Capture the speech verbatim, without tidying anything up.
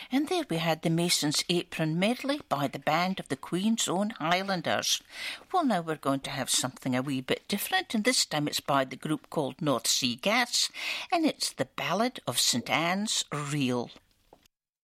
And there we had the Mason's Apron Medley by the band of the Queen's Own Highlanders. Well, now we're going to have something a wee bit different, and this time it's by the group called North Sea Gas, and it's the Ballad of St Anne's Reel.